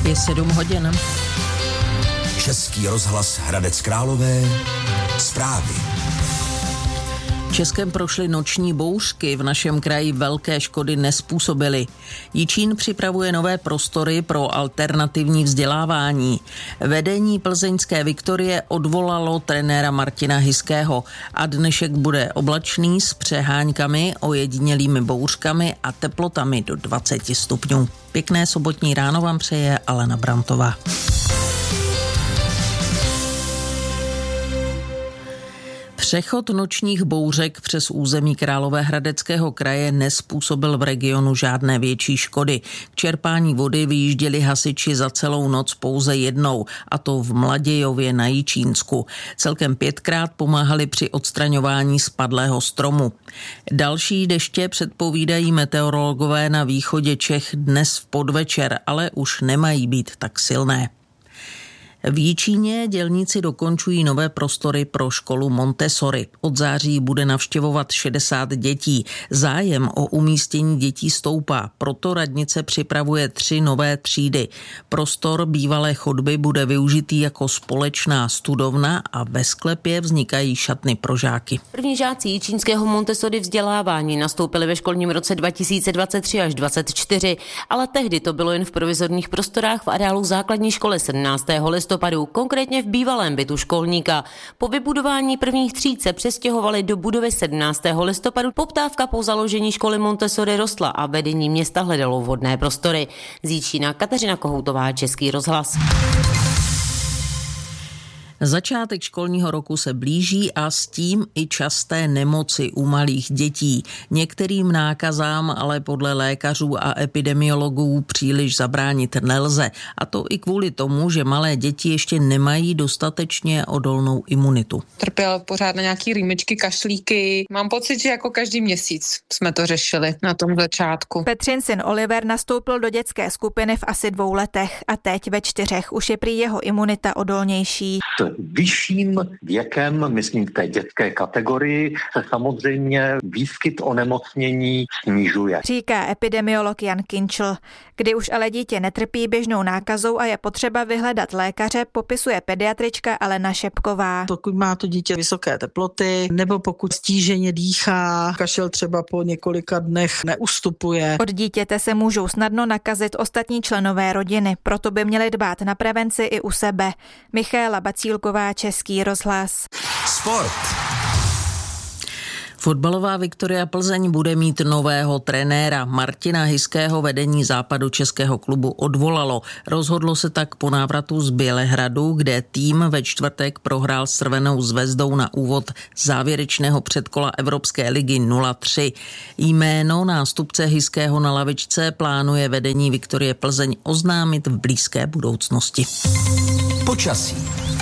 Je 7 hodin. Český rozhlas Hradec Králové. Zprávy. Českem prošly noční bouřky, v našem kraji velké škody nezpůsobily. Jičín připravuje nové prostory pro alternativní vzdělávání. Vedení plzeňské Viktorie odvolalo trenéra Martina Hiského a dnešek bude oblačný s přeháňkami, ojedinělými bouřkami a teplotami do 20 stupňů. Pěkné sobotní ráno vám přeje Alena Brantová. Přechod nočních bouřek přes území Královéhradeckého kraje nezpůsobil v regionu žádné větší škody. K čerpání vody vyjížděli hasiči za celou noc pouze jednou, a to v Mladějově na Jičínsku. Celkem 5krát pomáhali při odstraňování spadlého stromu. Další deště předpovídají meteorologové na východě Čech dnes v podvečer, ale už nemají být tak silné. V Jičíně dělníci dokončují nové prostory pro školu Montessori. Od září bude navštěvovat 60 dětí. Zájem o umístění dětí stoupá, proto radnice připravuje 3 nové třídy. Prostor bývalé chodby bude využitý jako společná studovna a ve sklepě vznikají šatny pro žáky. První žáci jičínského Montessori vzdělávání nastoupili ve školním roce 2023 až 2024, ale tehdy to bylo jen v provizorních prostorách v areálu základní školy 17. listopadu, konkrétně v bývalém bytu školníka. Po vybudování prvních tříd se přestěhovali do budovy 17. listopadu. Poptávka po založení školy Montessori rostla a vedení města hledalo vhodné prostory. Z Jičína Kateřina Kohoutová, Český rozhlas. Začátek školního roku se blíží a s tím i časté nemoci u malých dětí. Některým nákazám ale podle lékařů a epidemiologů příliš zabránit nelze. A to i kvůli tomu, že malé děti ještě nemají dostatečně odolnou imunitu. Trpěl pořád na nějaký rýmičky, kašlíky. Mám pocit, že jako každý měsíc jsme to řešili na tom začátku. Petřin syn Oliver nastoupil do dětské skupiny v asi 2 letech a teď ve 4 už je prý jeho imunita odolnější. Vyšším věkem, myslím v té dětské kategorii, se samozřejmě výskyt onemocnění snižuje. Říká epidemiolog Jan Kinčl. Kdy už ale dítě netrpí běžnou nákazou a je potřeba vyhledat lékaře, popisuje pediatrička Alena Šepková. Pokud má to dítě vysoké teploty, nebo pokud stíženě dýchá, kašel třeba po několika dnech neustupuje. Od dítěte se můžou snadno nakazit ostatní členové rodiny, proto by měli dbát na prevenci i u sebe. Michaela Bacílková, Český rozhlas. Sport. Fotbalová Viktoria Plzeň bude mít nového trenéra. Martina Hiského vedení západočeského klubu odvolalo. Rozhodlo se tak po návratu z Bělehradu, kde tým ve čtvrtek prohrál s Crvenou zvezdou na úvod závěrečného předkola Evropské ligy 0-3. Jméno nástupce Hiského na lavičce plánuje vedení Viktorie Plzeň oznámit v blízké budoucnosti. Počasí.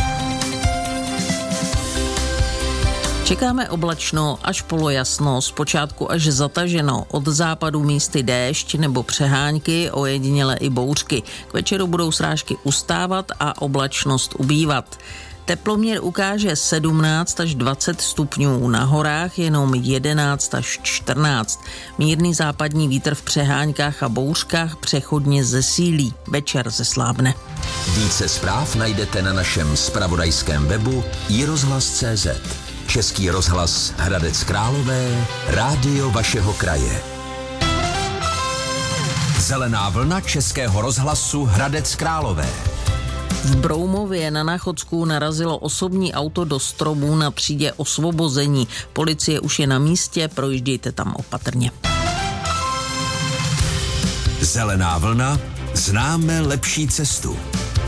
Čekáme oblačno až polojasno, zpočátku až zataženo, od západu místy déšť nebo přeháňky, ojediněle i bouřky. K večeru budou srážky ustávat a oblačnost ubývat. Teploměr ukáže 17 až 20 stupňů, na horách jenom 11 až 14. Mírný západní vítr v přeháňkách a bouřkách přechodně zesílí, večer zeslábne. Více zpráv najdete na našem zpravodajském webu iRozhlas.cz. Český rozhlas Hradec Králové, rádio vašeho kraje. Zelená vlna Českého rozhlasu Hradec Králové. V Broumově na Náchodsku narazilo osobní auto do stromů na třídě Osvobození. Policie už je na místě, projíždějte tam opatrně. Zelená vlna, známe lepší cestu.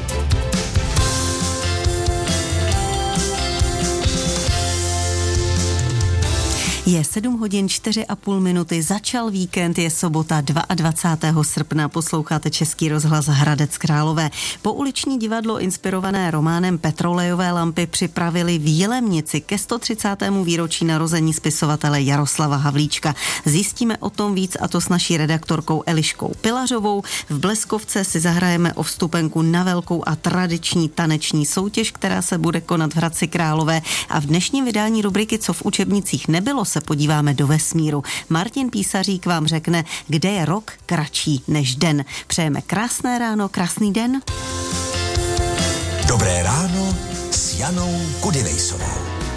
Je 7 hodin 4,5 minuty, začal víkend, je sobota 22. srpna, posloucháte Český rozhlas Hradec Králové. Pouliční divadlo inspirované románem Petrolejové lampy připravili v Jilemnici ke 130. výročí narození spisovatele Jaroslava Havlíčka. Zjistíme o tom víc, a to s naší redaktorkou Eliškou Pilařovou. V Bleskovce si zahrajeme o vstupenku na velkou a tradiční taneční soutěž, která se bude konat v Hradci Králové, a v dnešním vydání rubriky Co v učebnicích nebylo se se podíváme do vesmíru. Martin Písařík vám řekne, kde je rok kratší než den. Přejeme krásné ráno, krásný den. Dobré ráno s Janou Kudynejsovou.